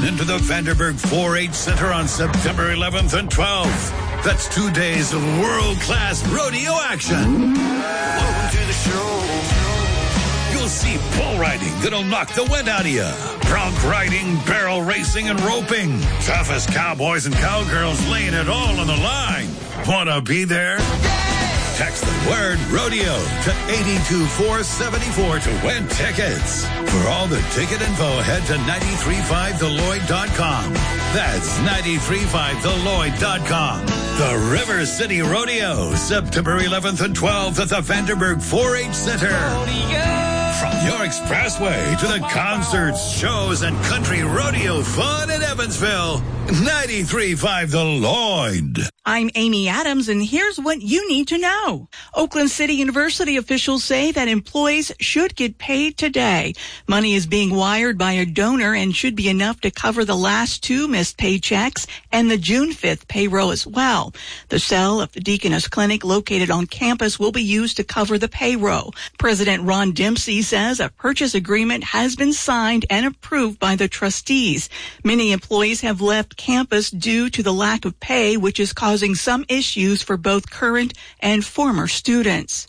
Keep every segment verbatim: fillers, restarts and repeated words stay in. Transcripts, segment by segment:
into the Vanderburg four H Center on September eleventh and twelfth. That's two days of world-class rodeo action. Welcome to the show. You'll see bull riding that'll knock the wind out of you. Bronc riding, barrel racing, and roping. Toughest cowboys and cowgirls laying it all on the line. Wanna be there? Text the word rodeo to eight two four seven four to win tickets. For all the ticket info, head to nine three five the lloyd dot com. That's nine three five the lloyd dot com. The River City Rodeo, September eleventh and twelfth at the Vanderburg four H Center. From your expressway to the concerts, shows, and country rodeo fun in Evansville, ninety-three point five The Lloyd. I'm Amy Adams, and here's what you need to know. Oakland City University officials say that employees should get paid today. Money is being wired by a donor and should be enough to cover the last two missed paychecks and the June fifth payroll as well. The cell of the Deaconess Clinic located on campus will be used to cover the payroll. President Ron Dempsey says a purchase agreement has been signed and approved by the trustees. Many employees have left campus due to the lack of pay, which is causing some issues for both current and former students.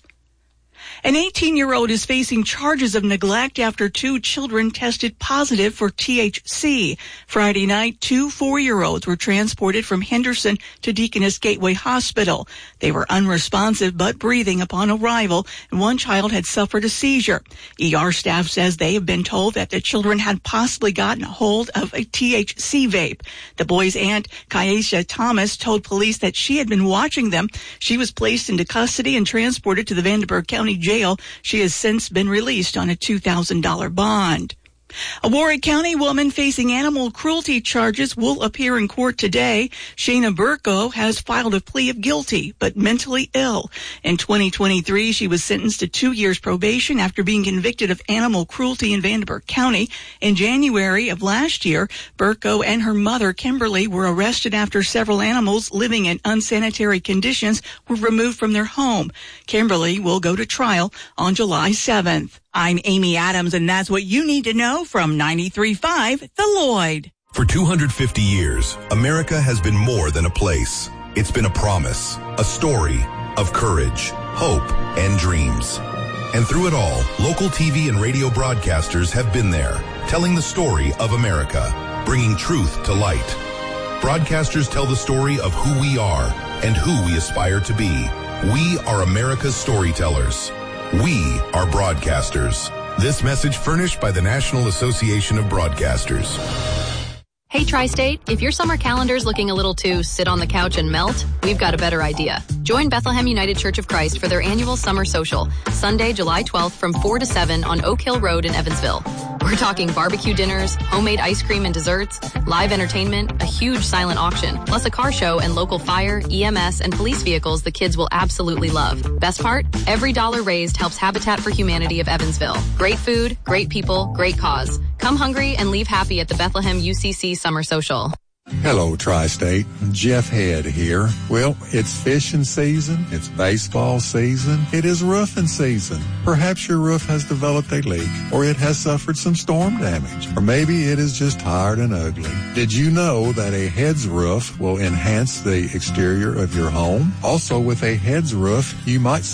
An eighteen-year-old is facing charges of neglect after two children tested positive for T H C. Friday night, two four-year-olds were transported from Henderson to Deaconess Gateway Hospital. They were unresponsive but breathing upon arrival, and one child had suffered a seizure. E R staff says they have been told that the children had possibly gotten a hold of a T H C vape. The boy's aunt, Kaisha Thomas, told police that she had been watching them. She was placed into custody and transported to the Vanderburgh County Jail. She has since been released on a two thousand dollars bond. A Warwick County woman facing animal cruelty charges will appear in court today. Shayna Burko has filed a plea of guilty, but mentally ill. In twenty twenty-three, she was sentenced to two years probation after being convicted of animal cruelty in Vanderburgh County. In January of last year, Burko and her mother, Kimberly, were arrested after several animals living in unsanitary conditions were removed from their home. Kimberly will go to trial on July seventh. I'm Amy Adams, and that's what you need to know from ninety-three point five The Lloyd. For two hundred fifty years, America has been more than a place. It's been a promise, a story of courage, hope, and dreams. And through it all, local T V and radio broadcasters have been there, telling the story of America, bringing truth to light. Broadcasters tell the story of who we are and who we aspire to be. We are America's storytellers. We are broadcasters. This message furnished by the National Association of Broadcasters. Hey, Tri-State, if your summer calendar's looking a little too sit on the couch and melt, we've got a better idea. Join Bethlehem United Church of Christ for their annual summer social, Sunday, July twelfth from four to seven on Oak Hill Road in Evansville. We're talking barbecue dinners, homemade ice cream and desserts, live entertainment, a huge silent auction, plus a car show and local fire, E M S, and police vehicles the kids will absolutely love. Best part? Every dollar raised helps Habitat for Humanity of Evansville. Great food, great people, great cause. Come hungry and leave happy at the Bethlehem U C C Summer Social. Hello, Tri-State. Jeff Head here. Well, it's fishing season. It's baseball season. It is roofing season. Perhaps your roof has developed a leak, or it has suffered some storm damage, or maybe it is just tired and ugly. Did you know that a Heads roof will enhance the exterior of your home? Also, with a Heads roof, you might